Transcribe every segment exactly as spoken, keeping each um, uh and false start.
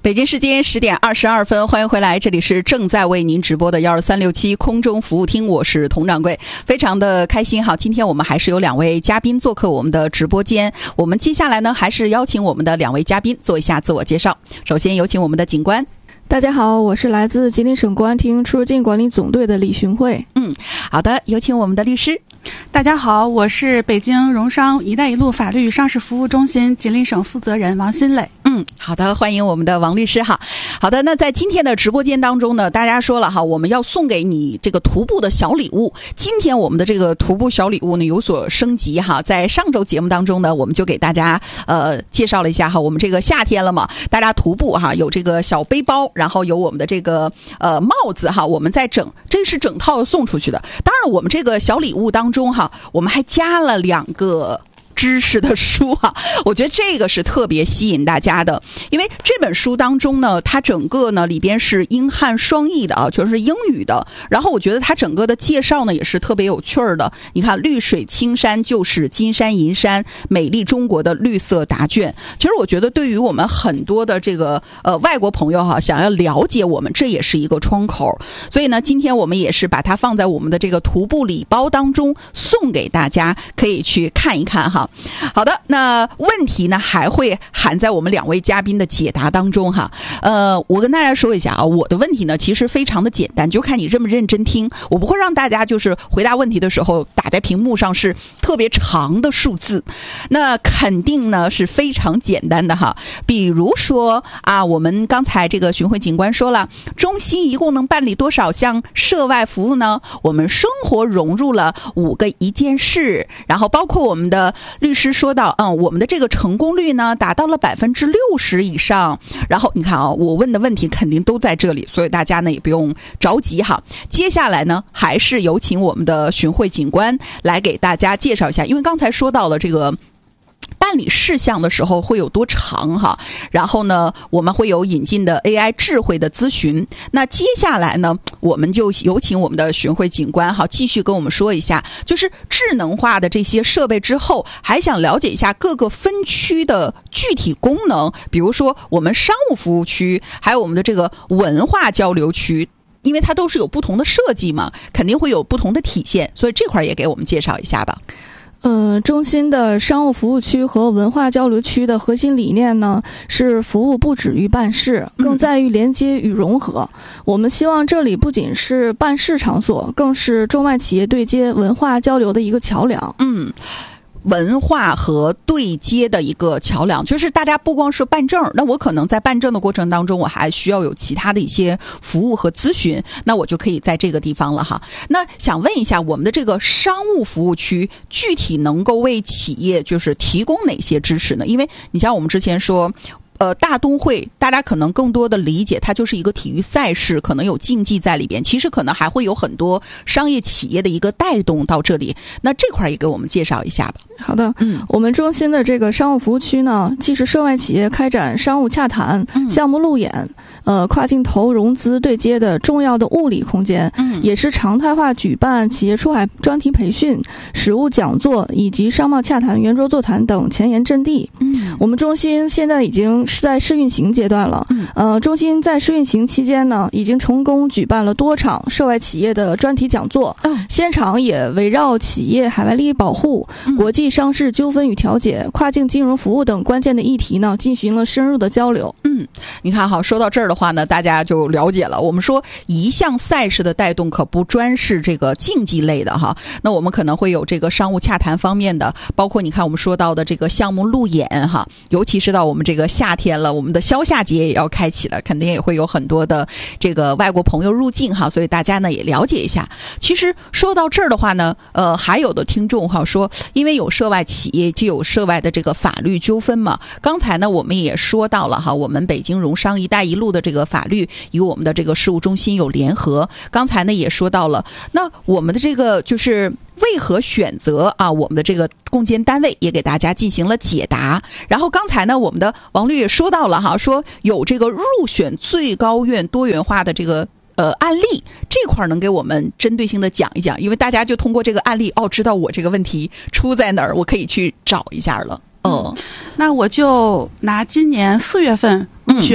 北京时间十点二十二分，欢迎回来，这里是正在为您直播的幺二三六七空中服务厅，我是佟掌柜，非常的开心哈。今天我们还是有两位嘉宾做客我们的直播间，我们接下来呢还是邀请我们的两位嘉宾做一下自我介绍。首先有请我们的警官。 大家好，我是来自吉林省公安厅出入境管理总队的李寻慧。 嗯，好的，有请我们的律师。 大家好，我是北京融商“一带一路”法律上市服务中心吉林省负责人王新磊。 嗯，好的，欢迎我们的王律师哈。好的，那在今天的直播间当中呢，大家说了哈，我们要送给你这个徒步的小礼物。今天我们的这个徒步小礼物呢有所升级哈，在上周节目当中呢，我们就给大家呃介绍了一下哈，我们这个夏天了嘛，大家徒步哈，有这个小背包，然后有我们的这个呃帽子哈，我们在整这是整套送出去的。当然，我们这个小礼物当中哈，我们还加了两个知识的书啊，我觉得这个是特别吸引大家的，因为这本书当中呢，它整个呢里边是英汉双译的啊，就是英语的。然后我觉得它整个的介绍呢也是特别有趣的。你看，绿水青山就是金山银山，美丽中国的绿色答卷。其实我觉得对于我们很多的这个呃外国朋友哈、啊，想要了解我们，这也是一个窗口。所以呢，今天我们也是把它放在我们的这个徒步礼包当中送给大家，可以去看一看哈。好的，那问题呢还会含在我们两位嘉宾的解答当中哈。呃，我跟大家说一下啊，我的问题呢其实非常的简单，就看你认不认真听。我不会让大家就是回答问题的时候打在屏幕上是特别长的数字，那肯定呢是非常简单的哈。比如说啊，我们刚才这个巡回警官说了，中心一共能办理多少项涉外服务呢？我们生活融入了五个一件事，然后包括我们的律师说到，嗯，我们的这个成功率呢达到了百分之六十以上。然后你看啊，我问的问题肯定都在这里，所以大家呢也不用着急哈。接下来呢，还是有请我们的巡会警官来给大家介绍一下，因为刚才说到了这个办理事项的时候会有多长哈，然后呢我们会有引进的 A I 智慧的咨询。那接下来呢，我们就有请我们的巡会警官哈，继续跟我们说一下，就是智能化的这些设备之后，还想了解一下各个分区的具体功能，比如说我们商务服务区，还有我们的这个文化交流区，因为它都是有不同的设计嘛，肯定会有不同的体现，所以这块也给我们介绍一下吧。 呃，中心的商务服务区和文化交流区的核心理念呢，是服务不止于办事，更在于连接与融合。嗯、我们希望这里不仅是办事场所，更是中外企业对接文化交流的一个桥梁。 嗯。文化和对接的一个桥梁，就是大家不光是办证，那我可能在办证的过程当中，我还需要有其他的一些服务和咨询，那我就可以在这个地方了哈。那想问一下，我们的这个商务服务区具体能够为企业就是提供哪些支持呢？因为你像我们之前说呃，大都会大家可能更多的理解它就是一个体育赛事，可能有竞技在里边，其实可能还会有很多商业企业的一个带动到这里，那这块也给我们介绍一下吧。 好的，嗯，我们中心的这个商务服务区呢，既是涉外企业开展商务洽谈、嗯、项目路演、呃跨境投融资对接的重要的物理空间，嗯，也是常态化举办企业出海专题培训、实务讲座以及商贸洽谈、圆桌座谈等前沿阵地。嗯，我们中心现在已经是在试运行阶段了。嗯，呃，中心在试运行期间呢，已经成功举办了多场涉外企业的专题讲座，嗯，现场也围绕企业海外利益保护、嗯、国际商事纠纷与调解、跨境金融服务等关键的议题呢，进行了深入的交流。 嗯，你看好，说到这儿的话呢，大家就了解了。我们说一项赛事的带动可不专是这个竞技类的哈，那我们可能会有这个商务洽谈方面的，包括你看我们说到的这个项目路演哈，尤其是到我们这个夏天了，我们的消夏节也要开启了，肯定也会有很多的这个外国朋友入境哈，所以大家呢也了解一下。其实说到这儿的话呢，呃，还有的听众哈说，因为有涉外企业就有涉外的这个法律纠纷嘛。刚才呢我们也说到了哈，我们北京融商一带一路的这个法律与我们的这个事务中心有联合。刚才呢也说到了，那我们的这个就是为何选择啊我们的这个共建单位也给大家进行了解答。然后刚才呢我们的王律也说到了哈，说有这个入选最高院多元化的这个呃案例，这块能给我们针对性的讲一讲，因为大家就通过这个案例哦，知道我这个问题出在哪儿，我可以去找一下了。嗯， 那我就拿今年四月份入选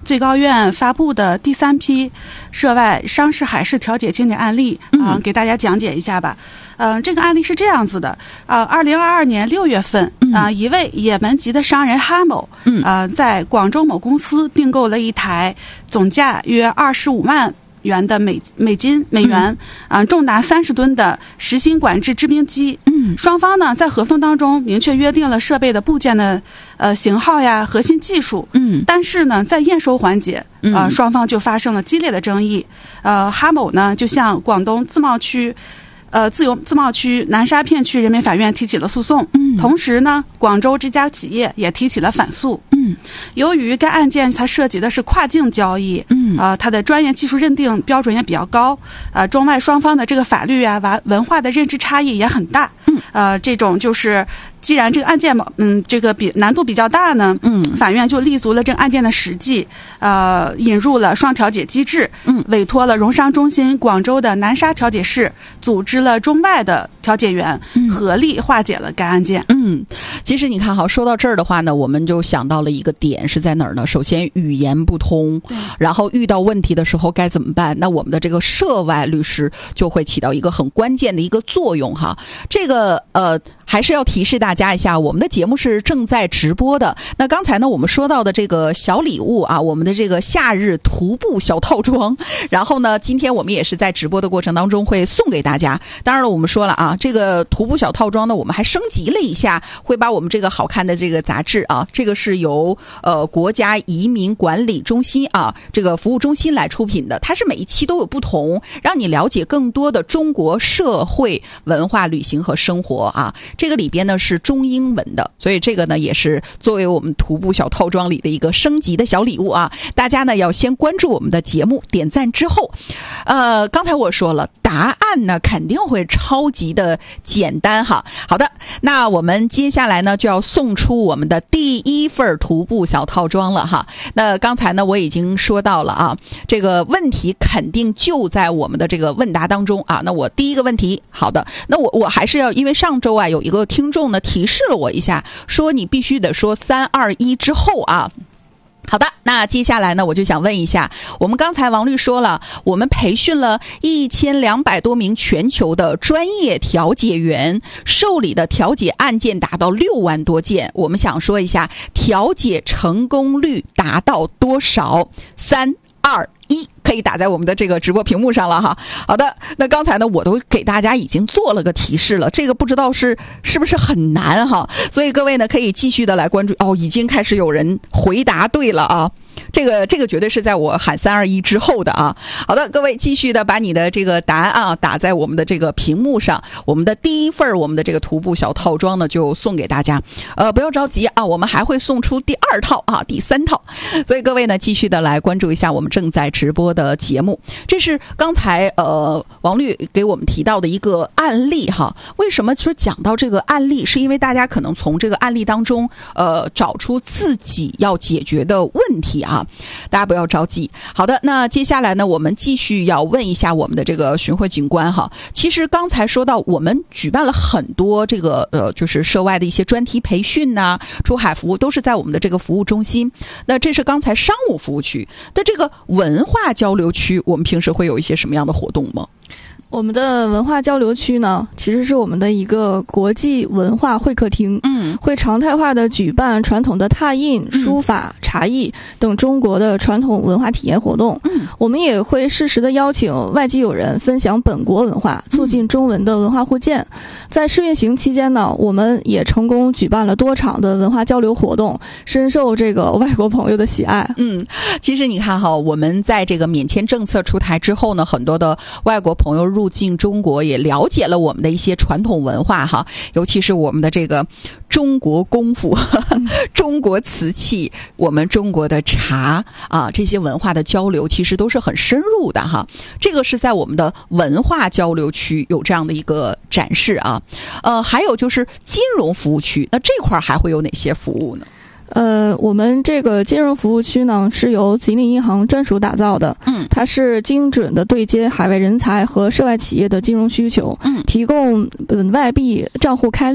最高院发布的第三批涉外商事海事调解经典案例啊、呃，给大家讲解一下吧。嗯、呃，这个案例是这样子的啊，二零二二年六月份啊、呃，一位也门籍的商人哈某，嗯，呃，在广州某公司并购了一台总价约二十五万元的美美金美元啊、呃，重达三十吨的实心管制制冰机。嗯，双方呢在合同当中明确约定了设备的部件的呃型号呀、核心技术。嗯，但是呢，在验收环节，啊、呃，双方就发生了激烈的争议。呃，哈某呢就向广东自贸区。呃，自由自贸区南沙片区人民法院提起了诉讼，嗯，同时呢，广州这家企业也提起了反诉，嗯，由于该案件它涉及的是跨境交易，嗯，呃，它的专业技术认定标准也比较高，呃，中外双方的这个法律啊、文文化的认知差异也很大，嗯，呃，这种就是既然这个案件嘛，嗯，这个比难度比较大呢，嗯，法院就立足了这个案件的实际，呃，引入了双调解机制，嗯，委托了融商中心广州的南沙调解室组织了中外的调解员，合力化解了该案件。 嗯，其实你看好说到这儿的话呢，我们就想到了一个点是在哪儿呢？首先语言不通，然后遇到问题的时候该怎么办？那我们的这个涉外律师就会起到一个很关键的一个作用哈。这个呃，还是要提示大家一下，我们的节目是正在直播的。那刚才呢，我们说到的这个小礼物啊，我们的这个夏日徒步小套装，然后呢，今天我们也是在直播的过程当中会送给大家。当然了，我们说了啊，这个徒步小套装呢，我们还升级了一下，会把我们这个好看的这个杂志啊，这个是由呃国家移民管理中心啊这个服务中心来出品的，它是每一期都有不同，让你了解更多的中国社会文化、旅行和生活啊。这个里边呢是中英文的，所以这个呢也是作为我们徒步小套装里的一个升级的小礼物啊。大家呢要先关注我们的节目，点赞之后，呃，刚才我说了，答案呢肯定会超级的简单哈。好的，那我们接下来呢就要送出我们的第一份徒步小套装了哈。那刚才呢我已经说到了啊，这个问题肯定就在我们的这个问答当中啊。那我第一个问题，好的，那我我还是要，因为上周啊有一个听众呢提示了我一下，说你必须得说三二一之后啊。好的，那接下来呢，我就想问一下，我们刚才王律说了，我们培训了一千两百多名全球的专业调解员，受理的调解案件达到六万多件。我们想说一下，调解成功率达到多少？三二一。可以打在我们的这个直播屏幕上了哈。好的，那刚才呢我都给大家已经做了个提示了，这个不知道是是不是很难哈，所以各位呢可以继续的来关注。哦，已经开始有人回答对了啊，这个这个绝对是在我喊三二一之后的啊。好的，各位继续的把你的这个答案啊打在我们的这个屏幕上，我们的第一份我们的这个徒步小套装呢就送给大家。呃，不要着急啊，我们还会送出第二套啊，第三套，所以各位呢继续的来关注一下我们正在直播的节目。这是刚才呃王律给我们提到的一个案例哈。为什么说讲到这个案例，是因为大家可能从这个案例当中呃找出自己要解决的问题啊，大家不要着急。好的，那接下来呢我们继续要问一下我们的这个巡回警官哈。其实刚才说到我们举办了很多这个呃就是涉外的一些专题培训呐、啊、出海服务都是在我们的这个服务中心。那这是刚才商务服务区的这个文化交流区，我们平时会有一些什么样的活动吗？ 我们的文化交流区呢，其实是我们的一个国际文化会客厅，嗯，会常态化的举办传统的拓印、书法、茶艺等中国的传统文化体验活动。嗯，我们也会适时的邀请外籍友人分享本国文化，促进中文的文化互鉴。在试运行期间呢，我们也成功举办了多场的文化交流活动，深受这个外国朋友的喜爱。 嗯，其实你看哈，我们在这个免签政策出台之后呢，很多的外国朋友入入境中国，也了解了我们的一些传统文化哈，尤其是我们的这个中国功夫、嗯、中国瓷器，我们中国的茶啊，这些文化的交流其实都是很深入的哈。这个是在我们的文化交流区有这样的一个展示啊。呃，还有就是金融服务区，那这块还会有哪些服务呢？ 呃，我们这个金融服务区呢，是由吉林银行专属打造的。嗯，它是精准的对接海外人才和涉外企业的金融需求，嗯，提供本外币账户开立、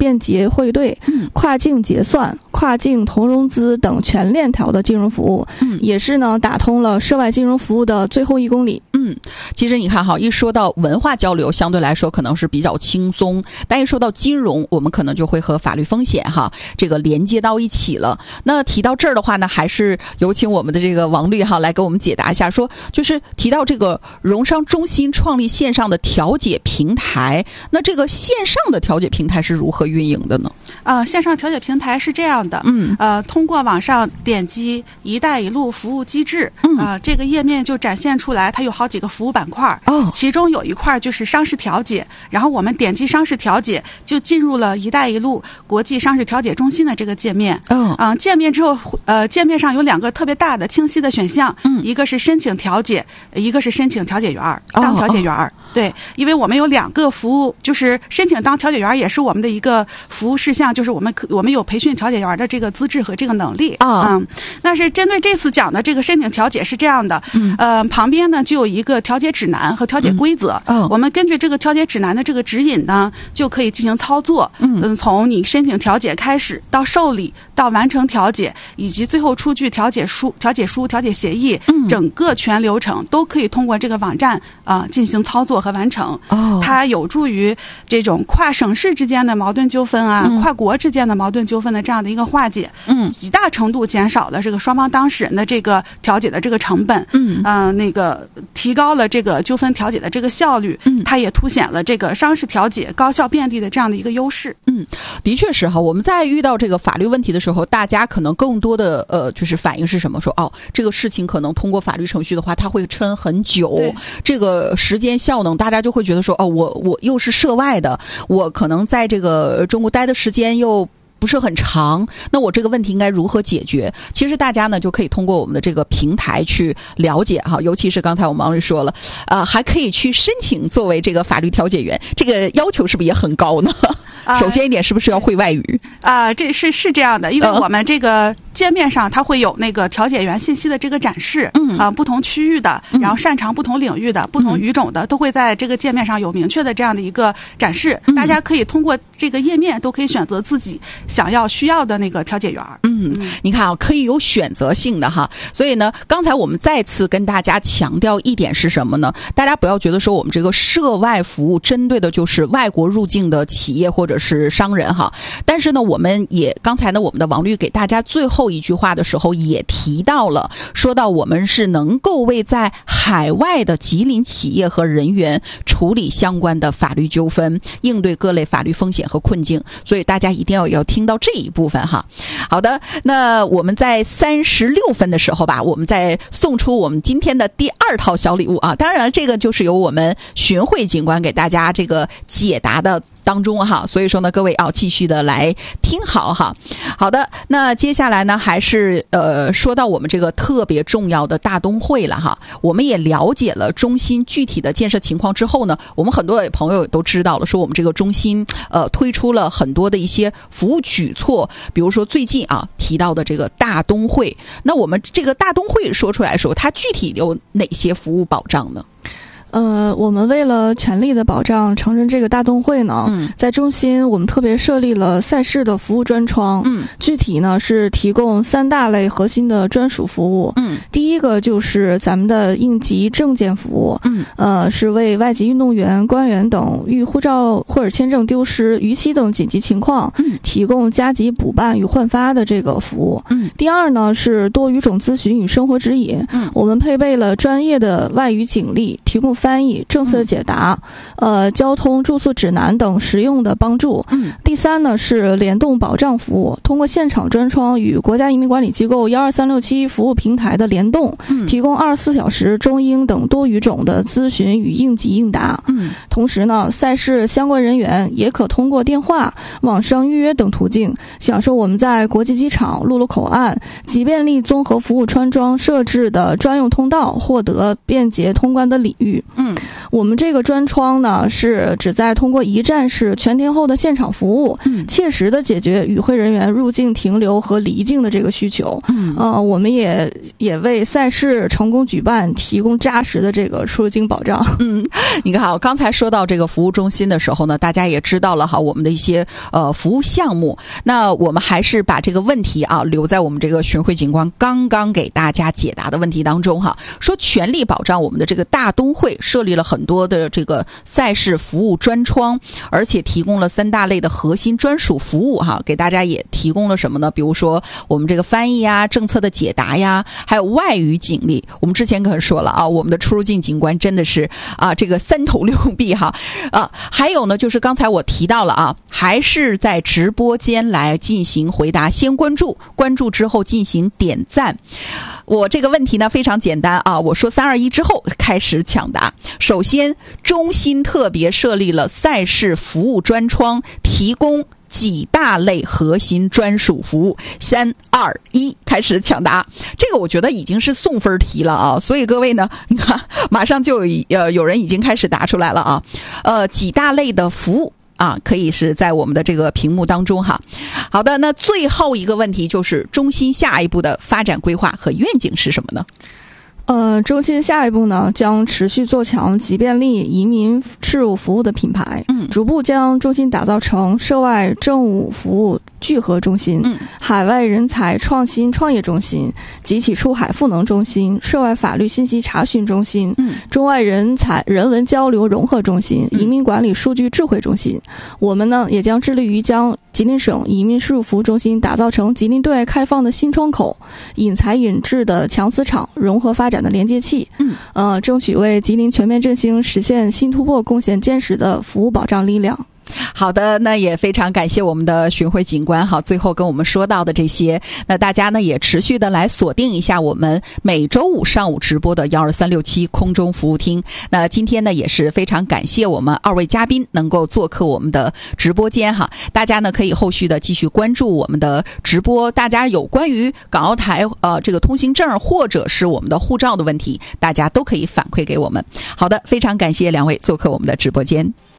便捷汇兑、 嗯、 跨境结算、跨境投融资等全链条的金融服务， 嗯， 也是呢打通了涉外金融服务的最后一公里。 嗯，其实你看哈，一说到文化交流，相对来说可能是比较轻松，但一说到金融，我们可能就会和法律风险哈这个连接到一起了。那提到这儿的话呢，还是有请我们的这个王律哈来给我们解答一下，说就是提到这个融商中心创立线上的调解平台，那这个线上的调解平台是如何运营的呢？ 啊、呃，线上调解平台是这样的， 嗯， 呃，通过网上点击“一带一路”服务机制， 嗯， 啊、呃，这个页面就展现出来，它有好几个服务板块， 哦， 其中有一块就是商事调解，然后我们点击商事调解，就进入了“一带一路”国际商事调解中心的这个界面， 嗯、哦， 啊、呃，界面之后，呃，界面上有两个特别大的清晰的选项， 嗯， 一个是申请调解，一个是申请调解员当调解员， 哦哦， 对，因为我们有两个服务，就是申请当调解员也是我们的一个服务事项，就是我们可我们有培训调解员的这个资质和这个能力啊。 嗯，那是针对这次讲的这个申请调解是这样的， 嗯， 呃，旁边呢就有一个调解指南和调解规则， 嗯，哦， 我们根据这个调解指南的这个指引呢，就可以进行操作， 嗯， 嗯，从你申请调解开始到受理到完成调解，以及最后出具调解书、调解书、调解协议， 嗯， 整个全流程都可以通过这个网站啊、呃、进行操作和完成。 哦， 它有助于这种跨省市之间的矛盾纠纷啊， 嗯， 跨国之间的矛盾纠纷的这样的一个化解， 嗯， 极大程度减少了这个双方当事人的这个调解的这个成本， 嗯， 呃，那个提高了这个纠纷调解的这个效率， 嗯， 它也凸显了这个商事调解高效便利的这样的一个优势。 嗯，的确是哈。我们在遇到这个法律问题的时候，大家可能更多的呃就是反应是什么？说哦，这个事情可能通过法律程序的话，它会撑很久，这个时间效能，大家就会觉得说哦，我我又是涉外的，我可能在这个中国待的时间又不是很长，那我这个问题应该如何解决？其实大家呢就可以通过我们的这个平台去了解哈，尤其是刚才我们王律说了，呃，还可以去申请作为这个法律调解员，这个要求是不是也很高呢？首先一点，是不是要会外语啊、呃？这是是这样的，因为我们这个界面上它会有那个调解员信息的这个展示，嗯啊、呃，不同区域的，然后擅长不同领域的、嗯、不同语种的，都会在这个界面上有明确的这样的一个展示，嗯、大家可以通过这个页面都可以选择自己想要需要的那个调解员。 嗯，嗯你看啊，可以有选择性的哈。所以呢，刚才我们再次跟大家强调一点是什么呢？大家不要觉得说我们这个涉外服务针对的就是外国入境的企业或者是商人哈。但是呢，我们也刚才呢，我们的王律给大家最后一句话的时候也提到了，说到我们是能够为在海外的吉林企业和人员处理相关的法律纠纷，应对各类法律风险和困境。所以大家一定要要听到这一部分哈。好的，那我们在三十六分的时候吧，我们再送出我们今天的第二套小礼物啊。当然了，这个就是由我们荀慧警官给大家这个解答的当中哈，所以说呢，各位要继续的来听好哈。好的，那接下来呢，还是呃说到我们这个特别重要的大冬会了哈。我们也了解了中心具体的建设情况之后呢，我们很多朋友都知道了，说我们这个中心呃推出了很多的一些服务举措，比如说最近啊提到的这个大冬会。那我们这个大冬会说出来说，它具体有哪些服务保障呢？ 呃，我们为了全力的保障成人这个大冬会呢，嗯，在中心我们特别设立了赛事的服务专窗，嗯，具体呢是提供三大类核心的专属服务，嗯，第一个就是咱们的应急证件服务，嗯，呃，是为外籍运动员、官员等遇护照或者签证丢失、逾期等紧急情况，嗯，提供加急补办与换发的这个服务，嗯，第二呢是多语种咨询与生活指引，嗯，我们配备了专业的外语警力，提供翻译、政策解答、嗯、呃交通住宿指南等实用的帮助。嗯，第三呢是联动保障服务，通过现场专窗与国家移民管理机构幺二三六七服务平台的联动，嗯，提供二十四小时中英等多语种的咨询与应急应答。嗯，同时呢，赛事相关人员也可通过电话、网上预约等途径，享受我们在国际机场、陆路口岸及便利综合服务穿庄设置的专用通道，获得便捷通关的礼遇。 嗯，我们这个专窗呢，是旨在通过一站式全天候的现场服务，嗯，切实的解决与会人员入境停留和离境的这个需求。嗯，呃，我们也也为赛事成功举办提供扎实的这个出入境保障。 嗯，你看好，刚才说到这个服务中心的时候呢，大家也知道了哈，我们的一些呃服务项目。那我们还是把这个问题啊留在我们这个巡回警官刚刚给大家解答的问题当中哈，说全力保障我们的这个大东会设立了很多的这个赛事服务专窗，而且提供了三大类的核心专属服务哈，给大家也提供了什么呢？比如说我们这个翻译呀、政策的解答呀，还有外语警力。我们之前可能说了啊，我们的出入境警官真的是啊这个三头六臂哈啊，还有呢就是刚才我提到了啊，还是在直播间来进行回答，先关注，关注之后进行点赞。我这个问题呢非常简单啊，我说三二一之后开始抢答。首先，中心特别设立了赛事服务专窗，提供几大类核心专属服务。三二一，开始抢答。这个我觉得已经是送分题了啊，所以各位呢，你看，马上就有呃有人已经开始答出来了啊。呃，几大类的服务啊，可以是在我们的这个屏幕当中哈。好的，那最后一个问题就是中心下一步的发展规划和愿景是什么呢？ 呃，中心下一步呢，将持续做强集便利移民事务服务的品牌，嗯，逐步将中心打造成涉外政务服务聚合中心、嗯、海外人才创新创业中心、集体出海赋能中心、涉外法律信息查询中心、嗯、中外人才人文交流融合中心、移民管理数据智慧中心。我们呢，也将致力于将吉林省移民事务服务中心打造成吉林对外开放的新窗口、引才引智的强磁场、融合发展的连接器，嗯，呃，争取为吉林全面振兴实现新突破贡献坚实的服务保障力量。 好的，那也非常感谢我们的巡回警官哈，最后跟我们说到的这些，那大家呢也持续的来锁定一下我们每周五上午直播的幺二三六七空中服务厅。那今天呢也是非常感谢我们二位嘉宾能够做客我们的直播间哈，大家呢可以后续的继续关注我们的直播，大家有关于港澳台呃这个通行证或者是我们的护照的问题，大家都可以反馈给我们。好的，非常感谢两位做客我们的直播间。